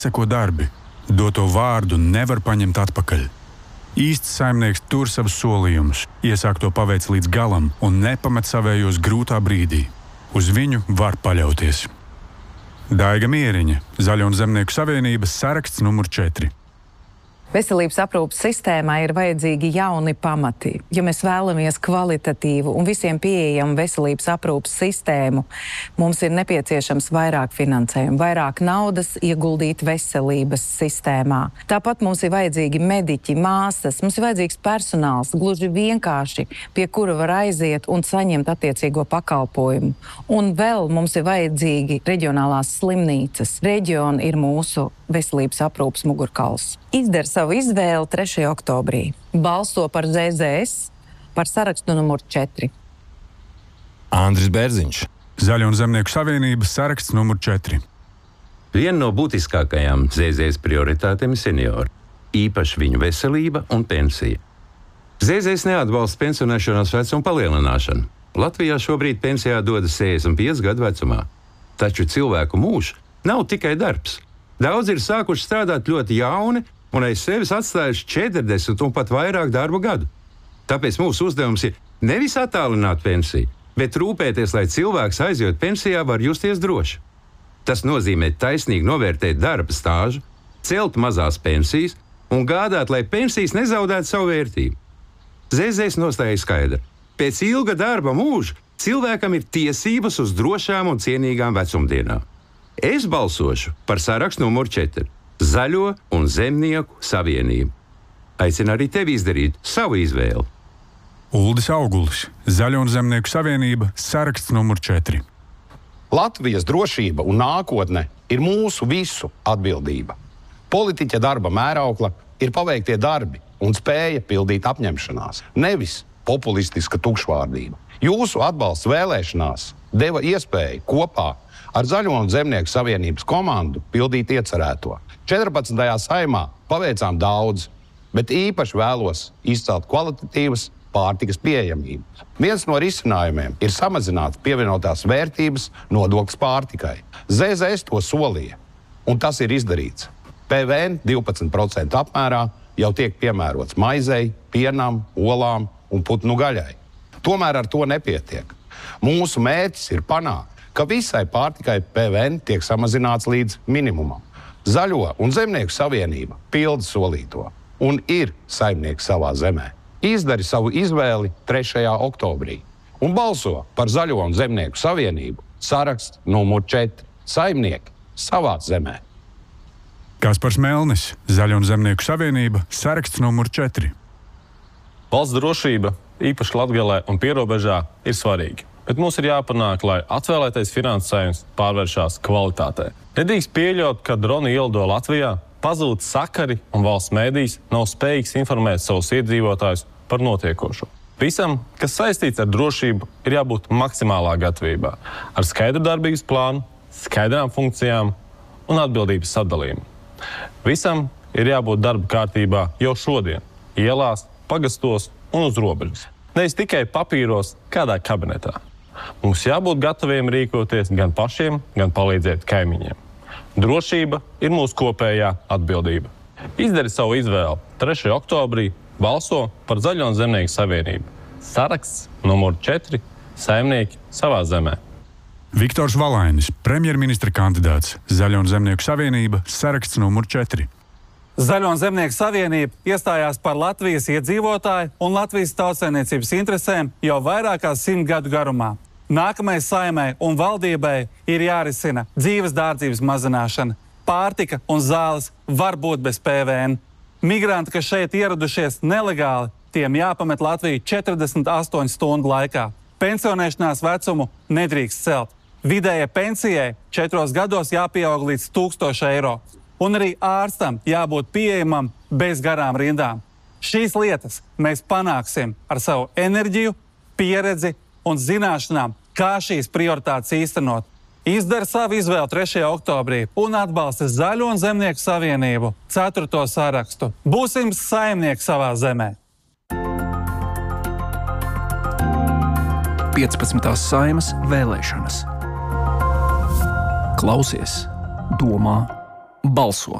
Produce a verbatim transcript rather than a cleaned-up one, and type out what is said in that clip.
Seko darbi. Doto vārdu nevar paņemt atpakaļ. Īsts saimnieks tur savus solījumus, iesāk to paveic līdz galam un nepamet savējos grūtā brīdī. Uz viņu var paļauties. Daiga Mieriņa, Zaļo un zemnieku savienības saraksts numur četri. Veselības aprūpes sistēmai ir vajadzīgi jauni pamati. Ja mēs vēlamies kvalitatīvu un visiem pieejamu veselības aprūpes sistēmu, mums ir nepieciešams vairāk finansējumu, vairāk naudas ieguldīt veselības sistēmā. Tāpat mums ir vajadzīgi mediķi, māsas, mums ir vajadzīgs personāls, gluži vienkārši, pie kura var aiziet un saņemt attiecīgo pakalpojumu. Un vēl mums ir vajadzīgi reģionālās slimnīcas. Reģioni ir mūsu veselības aprūpes mugurkauls. Izdara savu izvēli trešajā oktobrī. Balso par Z Z S, par sarakstu numur četri. Andris Bērziņš. Zaļo un zemnieku savienības saraksts numur četri. Viena no būtiskākajām Z Z S prioritātēm ir seniori, īpaši viņu veselība un pensija. Z Z S neatbalsta pensionēšanās vecuma palielināšanu. Latvijā šobrīd pensijā dodas sešdesmit pieci gadu vecumā. Taču cilvēku mūžs nav tikai darbs. Daudz ir sākuši strādāt ļoti jauni un aiz sevis atstājuši četrdesmit un pat vairāk darba gadu. Tāpēc mūsu uzdevums ir nevis attālināt pensiju, bet rūpēties, lai cilvēks aizjot pensijā var justies droši. Tas nozīmē taisnīgi novērtēt darba stāžu, celt mazās pensijas un gādāt, lai pensijas nezaudētu savu vērtību. Z Z S nostāja skaidra. Pēc ilga darba mūža cilvēkam ir tiesības uz drošām un cienīgām vecumdienām. Es balsošu par sarakstu numur četri - Zaļo un zemnieku savienību. Aicinu arī tevi izdarīt savu izvēli. Uldis Augulis, Zaļo un zemnieku savienība, saraksts numur četri. Latvijas drošība un nākotne ir mūsu visu atbildība. Politiķa darba mēraukla ir paveiktie darbi un spēja pildīt apņemšanās, nevis populistiska tukšvārdība. Jūsu atbalsts vēlēšanās deva iespēju kopā ar Zaļo un zemnieku savienības komandu pildīt iecerēto. četrpadsmitajā saimā paveicām daudz, bet īpaši vēlos izcelt kvalitatīvas pārtikas pieejamību. Viens no risinājumiem ir samazināt pievienotās vērtības nodoklis pārtikai. Z Z S to solīja, un tas ir izdarīts. P V N divpadsmit procentu apmērā jau tiek piemērots maizei, pienam, olām un putnu gaļai. Tomēr ar to nepietiek. Mūsu mērķis ir panākt, ka visai pārtikai P V N tiek samazināts līdz minimumam. Zaļo un zemnieku savienība pilda solīto un ir saimnieks savā zemē. Izdari savu izvēli trešajā oktobrī un balso par Zaļo un zemnieku savienību saraksts numur četri - saimnieki savā zemē. Kaspars Melnis, Zaļo un zemnieku savienība, saraksts numur četri. Valsts drošība, īpaši Latgalē un pierobežā, ir svarīga. Bet mums ir jāpanāk, lai atvēlētais finansējums pārvēršās kvalitātē. Nedrīkst pieļaut, ka droni ielido Latvijā, pazūd sakari un valsts mēdījis nav spējīgs informēt savus iedzīvotājus par notiekošo. Visam, kas saistīts ar drošību, ir jābūt maksimālā gatavībā, ar skaidru darbības plānu, skaidrām funkcijām un atbildības sadalījumu. Visam ir jābūt darba kārtībā jau šodien, ielās, pagastos un uz robežas. Nevis tikai papīros kādā kabinetā. Mums jābūt gataviem rīkoties gan pašiem, gan palīdzēt kaimiņiem. Drošība ir mūsu kopējā atbildība. Izdari savu izvēli trešajā oktobrī, balso par Zaļo un zemnieku savienību. Saraksts numur četri - saimnieki savā zemē. Viktors Valainis, premjerministra kandidāts, Zaļo un zemnieku savienība, saraksts numur četri. Zaļo un zemnieku savienība iestājās par Latvijas iedzīvotāju un Latvijas tautsaimniecības interesēm jau vairāk kā simt gadu garumā. Nākamajai saimai un valdībai ir jārisina dzīves dārdzības mazināšana. Pārtika un zāles var būt bez P V N. Migranti, kas šeit ieradušies nelegāli, tiem jāpamet Latviju četrdesmit astoņu stundu laikā. Pensionēšanās vecumu nedrīkst celt. Vidējai pensijai četros gados jāpieaug līdz tūkstoši eiro. Un arī ārstam jābūt pieejamam bez garām rindām. Šīs lietas mēs panāksim ar savu enerģiju, pieredzi un zināšanām, kā šīs prioritātes īstenot. Izdara savu izvēli trešajā oktobrī un atbalsta Zaļo un zemnieku savienību ceturto sarakstu. Būsim saimnieki savā zemē. piecpadsmitās saimas vēlēšanas. Klausies, domā, balso!